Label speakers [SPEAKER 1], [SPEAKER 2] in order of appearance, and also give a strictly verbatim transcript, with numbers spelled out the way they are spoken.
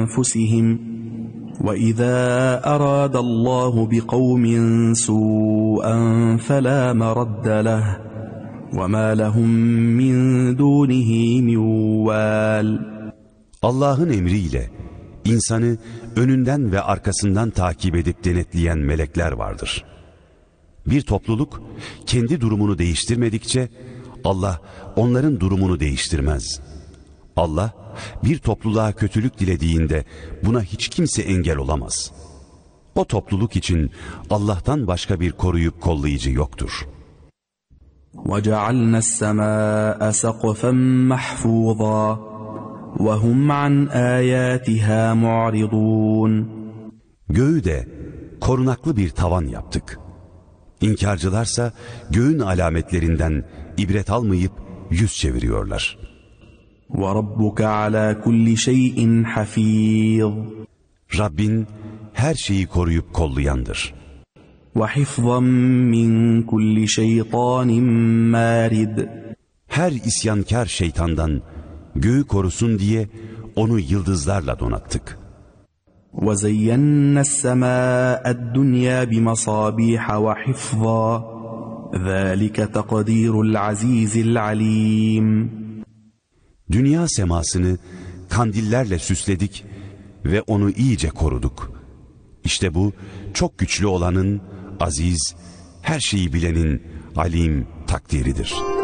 [SPEAKER 1] أنفسهم وإذا أراد الله بقوم سوءا فلا مرد له وما لهم من دونه من وال.
[SPEAKER 2] Allah'ın emriyle insanı önünden ve arkasından takip edip denetleyen melekler vardır. Bir topluluk kendi durumunu değiştirmedikçe Allah onların durumunu değiştirmez. Allah bir topluluğa kötülük dilediğinde buna hiç kimse engel olamaz. O topluluk için Allah'tan başka bir koruyup kollayıcı yoktur.
[SPEAKER 1] وَجَعَلْنَا السَّمَاءَ سَقْفًا مَحْفُوظًا وَهُمْ عَنْ آيَاتِهَا مُعْرِضُونَ.
[SPEAKER 2] Göğü de korunaklı bir tavan yaptık. İnkarcılarsa göğün alametlerinden ibret almayıp yüz çeviriyorlar.
[SPEAKER 1] وَرَبُّكَ عَلَى كُلِّ شَيْءٍ حَفِيظٌ.
[SPEAKER 2] Rabbin her şeyi koruyup kollayandır.
[SPEAKER 1] وَحِفْظًا مِّن كُلِّ شَيْطَانٍ مَارِدٍ.
[SPEAKER 2] Her isyankar şeytandan göğü korusun diye onu yıldızlarla donattık.
[SPEAKER 1] وَزَيَّنَّا السَّمَاءَ الدُّنْيَا بِمَصَابِيحَ وَحِفْظًا ذَلِكَ تَقْدِيرُ الْعَزِيزِ الْعَلِيمِ.
[SPEAKER 2] Dünya semasını kandillerle süsledik ve onu iyice koruduk. İşte bu çok güçlü olanın, aziz, her şeyi bilenin alim takdiridir.